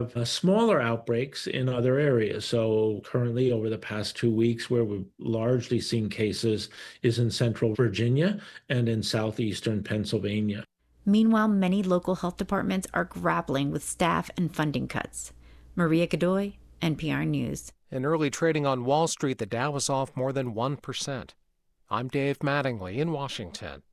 have smaller outbreaks in other areas. So currently, over the past 2 weeks, where we've largely seen cases is in central Virginia and in southeastern Pennsylvania. Meanwhile, many local health departments are grappling with staff and funding cuts. Maria Godoy, NPR News. In early trading on Wall Street, the Dow is off more than 1%. I'm Dave Mattingly in Washington.